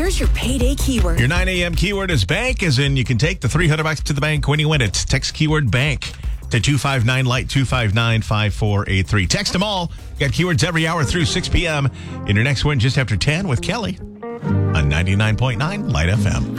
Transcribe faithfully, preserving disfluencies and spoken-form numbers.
Here's your payday keyword. Your nine a.m. keyword is bank, as in you can take the three hundred bucks to the bank when you win it. Text keyword bank to two five nine light, two five nine, five four eight three. Text them all. Got keywords every hour through six p.m. In your next win just after ten with Kelly on ninety-nine point nine Light F M.